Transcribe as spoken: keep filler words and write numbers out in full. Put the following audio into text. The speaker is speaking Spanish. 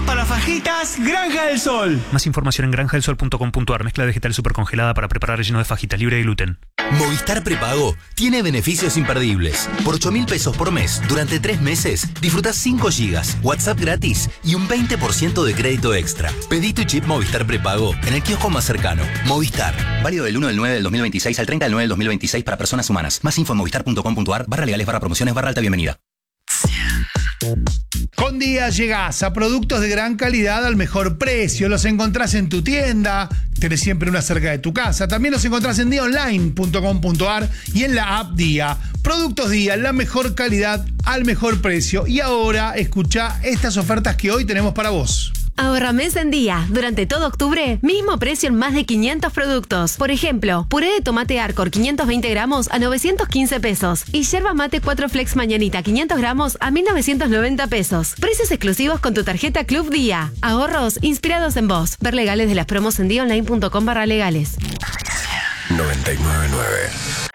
Productos para fajitas Granja del Sol. Más información en granja del sol punto com punto a r. Mezcla vegetal supercongelada para preparar relleno de fajitas libre de gluten. Movistar Prepago tiene beneficios imperdibles. Por ocho mil pesos por mes, durante tres meses, disfrutás cinco gigas, WhatsApp gratis y un veinte por ciento de crédito extra. Pedí tu chip Movistar Prepago en el kiosco más cercano. Movistar. Válido del uno del nueve del dos mil veintiséis al treinta del nueve del dos mil veintiséis para personas humanas. Más info en movistar punto com punto a r barra legales barra promociones barra alta bienvenida. Con Día llegás a productos de gran calidad al mejor precio. Los encontrás en tu tienda, tenés siempre una cerca de tu casa. También los encontrás en día online punto com punto a r y en la app Día. Productos Día, la mejor calidad al mejor precio. Y ahora escuchá estas ofertas que hoy tenemos para vos. Ahorra mes en Día. Durante todo octubre, mismo precio en más de quinientos productos. Por ejemplo, puré de tomate Arcor quinientos veinte gramos a novecientos quince pesos. Y yerba mate cuatro Flex Mañanita quinientos gramos a mil novecientos noventa pesos. Precios exclusivos con tu tarjeta Club Día. Ahorros inspirados en vos. Ver legales de las promos en día online punto com barra legales. noventa y nueve punto nueve